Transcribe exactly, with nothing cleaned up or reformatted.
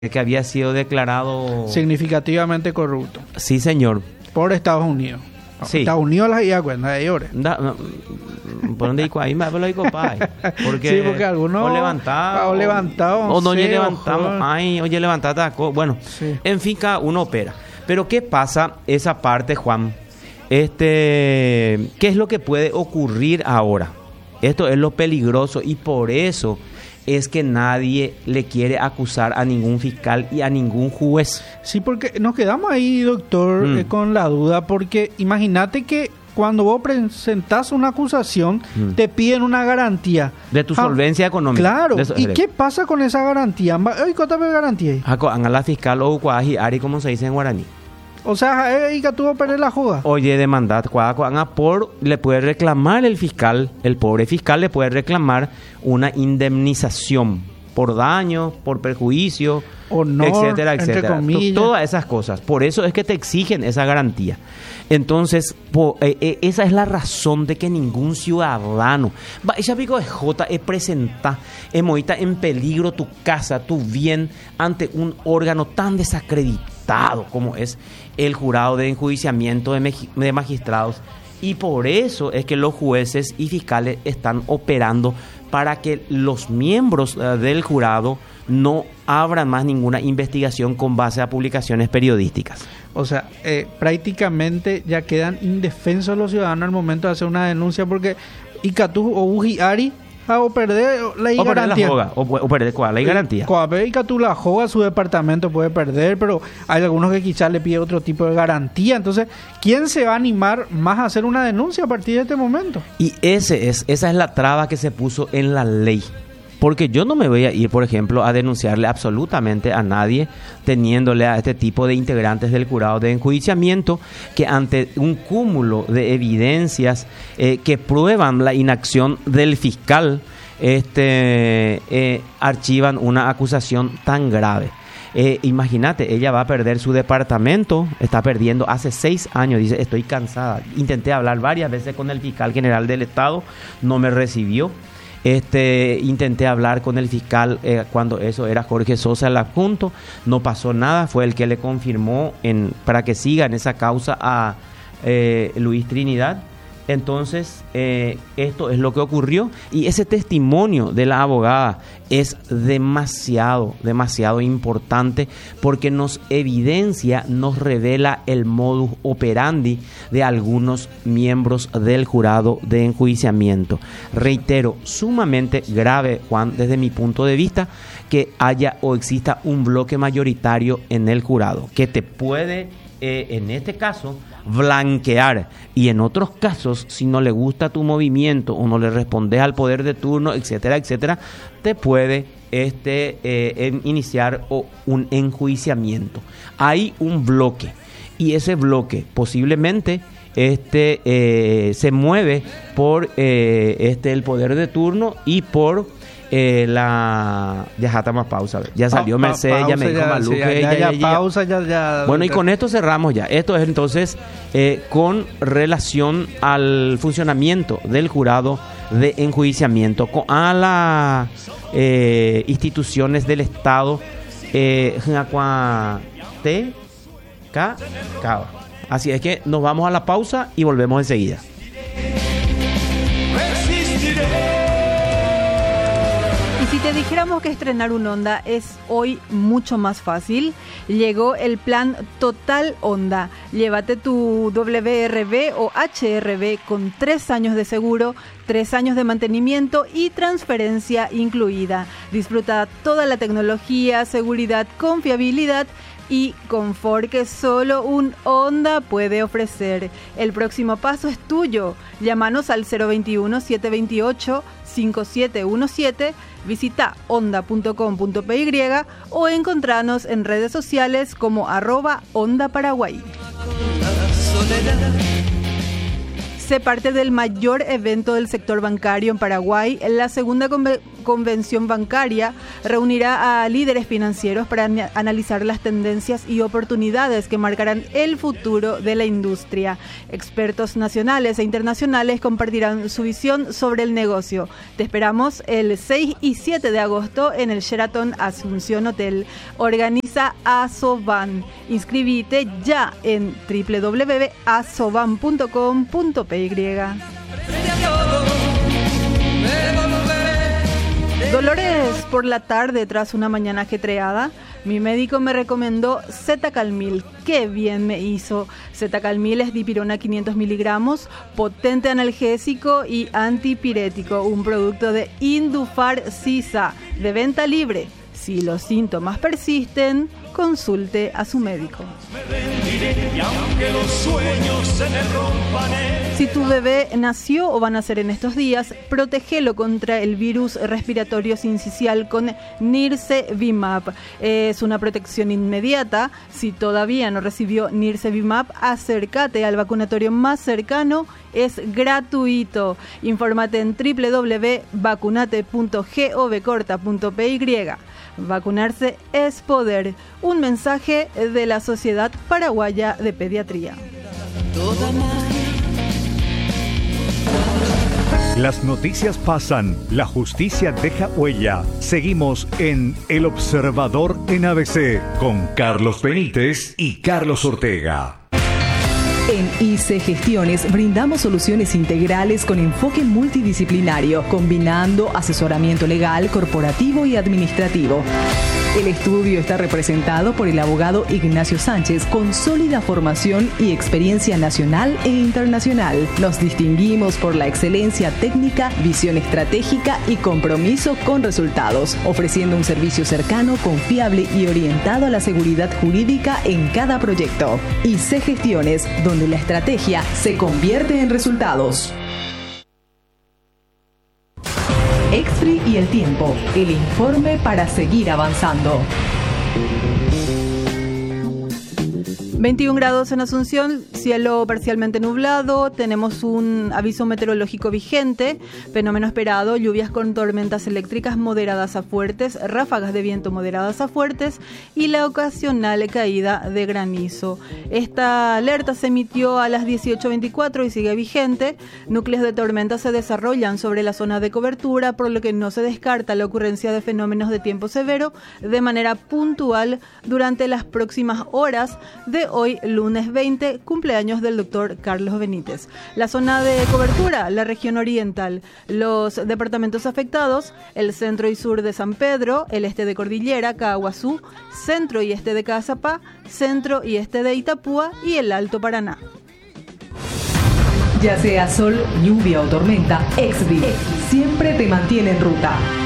que había sido declarado significativamente corrupto. Sí, señor. Por Estados Unidos. Sí. Estados Unidos las iba a cuenta de ellos. Da, no, ¿por dónde digo ahí? Me hablo de copay. Porque, sí, porque algunos... O levantado. O levantado. O no, oye, levantamos. ojo. Ay, oye, levantate. Bueno, sí. En fin, cada uno opera. Pero ¿qué pasa esa parte, Juan? Este, ¿qué es lo que puede ocurrir ahora? Esto es lo peligroso y por eso es que nadie le quiere acusar a ningún fiscal y a ningún juez. Sí, porque nos quedamos ahí, doctor, mm. eh, con la duda, porque imagínate que cuando vos presentás una acusación, mm. te piden una garantía. De tu solvencia ah, económica. Claro. Eso, ¿Y qué pasa con esa garantía? ¿Y cuánto me garantía? A la fiscal o cuaji ari, como se dice en guaraní. O sea, ¿y que tuvo que perder la joda? Oye, demandad, por le puede reclamar el fiscal, el pobre fiscal le puede reclamar una indemnización por daño, por perjuicio, honor, etcétera, etcétera. Todas esas cosas. Por eso es que te exigen esa garantía. Entonces, po, eh, eh, esa es la razón de que ningún ciudadano, ella pico de J, es presentar, emoita en peligro tu casa, tu bien, ante un órgano tan desacreditado como es el jurado de enjuiciamiento de, de magistrados. Y por eso es que los jueces y fiscales están operando para que los miembros uh, del jurado no abran más ninguna investigación con base a publicaciones periodísticas. O sea, eh, prácticamente ya quedan indefensos los ciudadanos al momento de hacer una denuncia porque Icatú o Ujiari o perder la o garantía. Perder la joga, o, o perder cuál, la garantía. Cuando Icatú la joga, su departamento puede perder, pero hay algunos que quizás le piden otro tipo de garantía. Entonces, ¿quién se va a animar más a hacer una denuncia a partir de este momento? Y ese es, esa es la traba que se puso en la ley. Porque yo no me voy a ir, por ejemplo, a denunciarle absolutamente a nadie teniéndole a este tipo de integrantes del jurado de enjuiciamiento que ante un cúmulo de evidencias eh, que prueban la inacción del fiscal, este, eh, archivan una acusación tan grave. Eh, imagínate, ella va a perder su departamento, está perdiendo hace seis años, dice, estoy cansada. Intenté hablar varias veces con el fiscal general del Estado, no me recibió. Este, intenté hablar con el fiscal eh, cuando eso era Jorge Sosa el adjunto, no pasó nada, fue el que le confirmó en, para que siga en esa causa a eh, Luis Trinidad. Entonces, eh, esto es lo que ocurrió y ese testimonio de la abogada es demasiado, demasiado importante porque nos evidencia, nos revela el modus operandi de algunos miembros del jurado de enjuiciamiento. Reitero, sumamente grave, Juan, desde mi punto de vista, que haya o exista un bloque mayoritario en el jurado que te puede, eh, en este caso, blanquear, y en otros casos, si no le gusta tu movimiento o no le respondes al poder de turno, etcétera, etcétera, te puede este eh, en iniciar o un enjuiciamiento. Hay un bloque y ese bloque posiblemente este eh, se mueve por eh, este el poder de turno y por Eh, la ya estamos pausa, ya salió pa, Mercedes, ya me dijo Maluque, ya, ya, ya, ya, ya, pausa, ya, ya. Bueno, y con esto cerramos ya. Esto es entonces eh, con relación al funcionamiento del jurado de enjuiciamiento con, a las eh, instituciones del Estado. Eh, Así es que nos vamos a la pausa y volvemos enseguida. Si te dijéramos que estrenar un Honda es hoy mucho más fácil, llegó el plan Total Honda. Llévate tu W R V o H R V con tres años de seguro, tres años de mantenimiento y transferencia incluida. Disfruta toda la tecnología, seguridad, confiabilidad y confort que solo un Honda puede ofrecer. El próximo paso es tuyo. Llámanos al cero veintiuno, setecientos veintiocho, cincuenta y siete diecisiete, visita honda punto com punto p y o encontranos en redes sociales como arroba Honda Paraguay. Sé parte del mayor evento del sector bancario en Paraguay, la segunda conve- convención bancaria reunirá a líderes financieros para an- analizar las tendencias y oportunidades que marcarán el futuro de la industria. Expertos nacionales e internacionales compartirán su visión sobre el negocio. Te esperamos el seis y siete de agosto en el Sheraton Asunción Hotel. Organiza Asoban. Inscribite ya en doble u doble u doble u punto asoban punto com punto p y. Dolores por la tarde tras una mañana ajetreada. Mi médico me recomendó Zetacalmil. ¡Qué bien me hizo! Zetacalmil es dipirona quinientos miligramos, potente analgésico y antipirético. Un producto de Indufar Sisa, de venta libre. Si los síntomas persisten, consulte a su médico. Si tu bebé nació o va a nacer en estos días, protégelo contra el virus respiratorio sincicial con Nirsevimab. Es una protección inmediata. Si todavía no recibió Nirsevimab, acércate al vacunatorio más cercano. Es gratuito. Infórmate en doble u doble u doble u punto vacunate punto gov corta punto p y. Vacunarse es poder. Un mensaje de la Sociedad Paraguaya de Pediatría. Las noticias pasan, la justicia deja huella. Seguimos en El Observador en A B C con Carlos Benítez y Carlos Ortega. En I C Gestiones brindamos soluciones integrales con enfoque multidisciplinario, combinando asesoramiento legal, corporativo y administrativo. El estudio está representado por el abogado Ignacio Sánchez, con sólida formación y experiencia nacional e internacional. Nos distinguimos por la excelencia técnica, visión estratégica y compromiso con resultados, ofreciendo un servicio cercano, confiable y orientado a la seguridad jurídica en cada proyecto. I C Gestiones, donde la estrategia se convierte en resultados. Exfri y el tiempo, el informe para seguir avanzando. veintiún grados en Asunción, cielo parcialmente nublado, tenemos un aviso meteorológico vigente, fenómeno esperado, lluvias con tormentas eléctricas moderadas a fuertes, ráfagas de viento moderadas a fuertes y la ocasional caída de granizo. Esta alerta se emitió a las dieciocho veinticuatro y sigue vigente. Núcleos de tormenta se desarrollan sobre la zona de cobertura, por lo que no se descarta la ocurrencia de fenómenos de tiempo severo de manera puntual durante las próximas horas de hoy, lunes veinte, cumpleaños del doctor Carlos Benítez. La zona de cobertura, la región oriental. Los departamentos afectados, el centro y sur de San Pedro, el este de Cordillera, Caaguazú, centro y este de Caazapá, centro y este de Itapúa y el Alto Paraná. Ya sea sol, lluvia o tormenta, Exfri siempre te mantiene en ruta.